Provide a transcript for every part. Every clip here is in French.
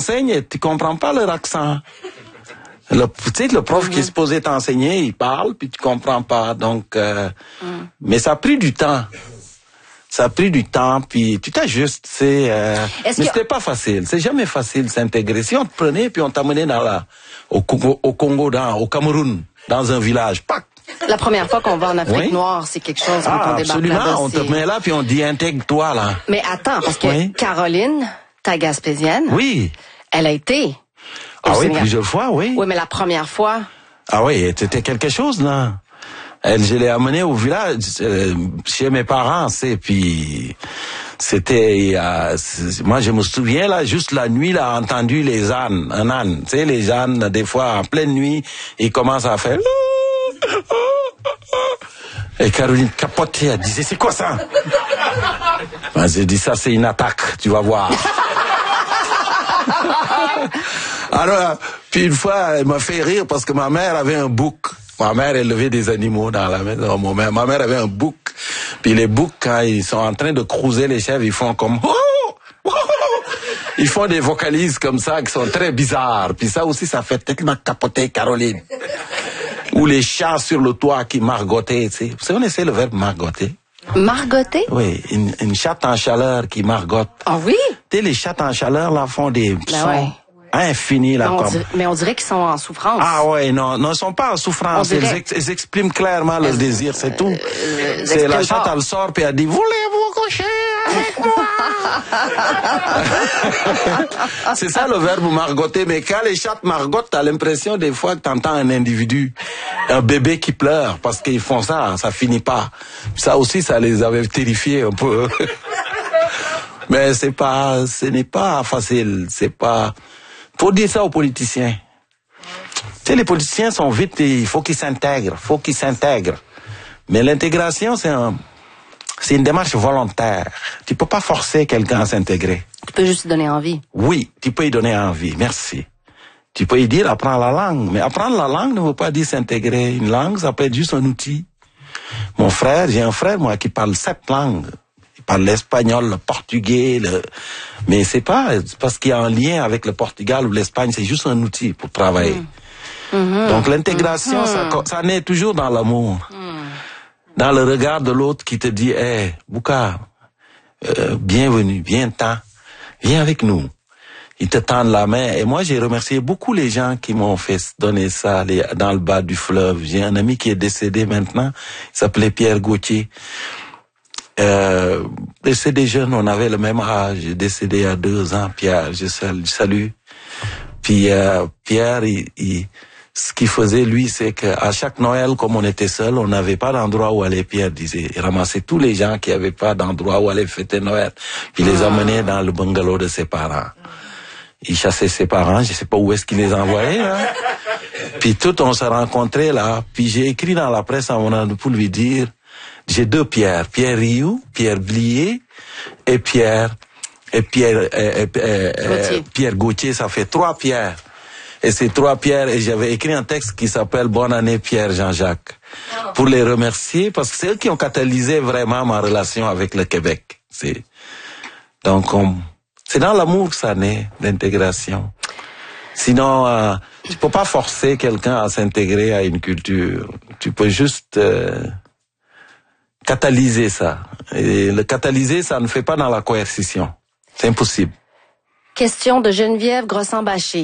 enseignent et tu comprends pas leur accent. Tu sais, le prof qui est supposé t'enseigner, il parle, puis tu comprends pas. Donc, mais ça a pris du temps. Ça a pris du temps, puis tu t'ajustes, mais c'était pas facile. C'est jamais facile de s'intégrer. Si on te prenait, puis on t'amenait au Congo, au Cameroun, dans un village, pac. La première fois qu'on va en Afrique noire, c'est quelque chose quand on débarque absolument. là-bas. On te met là, puis on dit intègre-toi, là. Mais attends, parce que Caroline, ta Gaspésienne, elle a été... plusieurs fois, oui. Oui, mais la première fois... Ah oui, c'était quelque chose, là. Je l'ai amenée au village, chez mes parents, puis c'était, moi je me souviens là, juste la nuit là, entendu les ânes, un âne, tu sais, les ânes, des fois en pleine nuit, ils commencent à faire. Et Caroline capotait, elle disait, c'est quoi ça? Ben, j'ai dit, ça c'est une attaque, tu vas voir. Alors, puis une fois, elle m'a fait rire parce que ma mère avait un bouc. Ma mère élevait des animaux dans la maison. Ma mère avait un bouc. Puis les boucs, quand ils sont en train de cruiser les chèvres, ils font comme... Ils font des vocalises comme ça qui sont très bizarres. Puis ça aussi, ça fait tellement capoter Caroline. Ou les chats sur le toit qui margottaient, tu sais. Vous connaissez le verbe margotter? Margotter? Oui, une chatte en chaleur qui margotte. Ah oui? Tu sais, les chattes en chaleur, là, font des sons infinis, là, mais on dirait qu'ils sont en souffrance. Ah ouais, non, ils sont pas en souffrance. Ils expriment clairement leur désir, c'est tout. C'est la chatte, elle sort, puis elle dit, voulez-vous coucher avec moi? C'est ça le verbe margotter, mais quand les chattes margottent, t'as l'impression des fois que t'entends un individu, un bébé qui pleure, parce qu'ils font ça, ça finit pas. Ça aussi, ça les avait terrifiés un peu. Mais ce n'est pas facile, faut dire ça aux politiciens. Tu sais, les politiciens sont vite, il faut qu'ils s'intègrent, Mais l'intégration, c'est une démarche volontaire. Tu peux pas forcer quelqu'un à s'intégrer. Tu peux juste lui donner envie. Oui, tu peux lui donner envie, merci. Tu peux lui dire apprends la langue, mais apprendre la langue ne veut pas dire s'intégrer. Une langue, ça peut être juste un outil. J'ai un frère, moi, qui parle 7 langues. Il parle l'espagnol, le portugais, mais c'est pas parce qu'il y a un lien avec le Portugal ou l'Espagne, c'est juste un outil pour travailler. Donc l'intégration, ça naît toujours dans l'amour. Dans le regard de l'autre qui te dit, hey, Bouka, bienvenue, viens avec nous. Ils te tendent la main. Et moi, j'ai remercié beaucoup les gens qui m'ont fait donner ça dans le bas du fleuve. J'ai un ami qui est décédé maintenant, il s'appelait Pierre Gauthier. Décédé jeune, on avait le même âge, décédé à 2 ans, Pierre, je salue. Puis Pierre, ce qu'il faisait, lui, c'est qu'à chaque Noël, comme on était seul, on n'avait pas d'endroit où aller, Pierre disait. Il ramassait tous les gens qui n'avaient pas d'endroit où aller fêter Noël, puis les emmenait dans le bungalow de ses parents. Il chassait ses parents, je sais pas où est-ce qu'il les envoyait, là. Puis on se rencontrait là, puis j'ai écrit dans la presse pour lui dire, j'ai 2 Pierre, Pierre Rioux, Pierre Blier et Pierre Gauthier, ça fait 3 Pierre. Et ces 3 Pierre, et j'avais écrit un texte qui s'appelle Bonne année Pierre Jean-Jacques, pour les remercier, parce que c'est eux qui ont catalysé vraiment ma relation avec le Québec. Donc, c'est dans l'amour que ça naît, l'intégration. Sinon, tu peux pas forcer quelqu'un à s'intégrer à une culture. Tu peux juste catalyser ça. Et le catalyser, ça ne fait pas dans la coercition. C'est impossible. Question de Geneviève Grossan-Baché.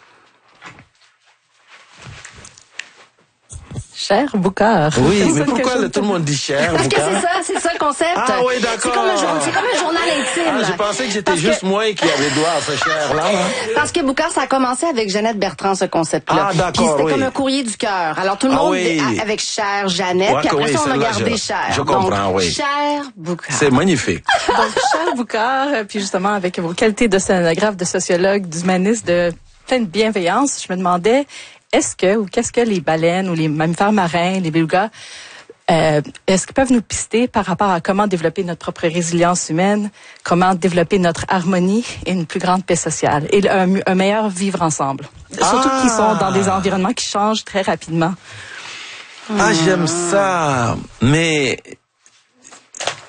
Cher Boucard. Oui, mais pourquoi tout le monde dit cher Parce Boucard? que c'est ça le concept. Ah oui, d'accord. C'est comme un journal intime. Je pensais que j'étais juste moi qui avait droit à ce cher-là. Parce que Boucard, ça a commencé avec Jeannette Bertrand, ce concept-là. Ah, d'accord, puis c'était comme un courrier du cœur. Alors tout le monde avec Cher Jeannette, puis après ça, on a gardé Cher. Je comprends, donc, Cher Boucard. C'est magnifique. Donc, Cher Boucard, puis justement, avec vos qualités de scénographe, de sociologue, d'humaniste, de pleine bienveillance, je me demandais, qu'est-ce que les baleines ou les mammifères marins, les belugas, est-ce qu'ils peuvent nous pister par rapport à comment développer notre propre résilience humaine, comment développer notre harmonie et une plus grande paix sociale et un meilleur vivre ensemble? Surtout qu'ils sont dans des environnements qui changent très rapidement. Ah, j'aime ça. Mais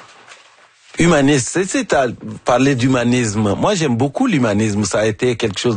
humaniste, tu sais, t'as parlé d'humanisme. Moi, j'aime beaucoup l'humanisme. Ça a été quelque chose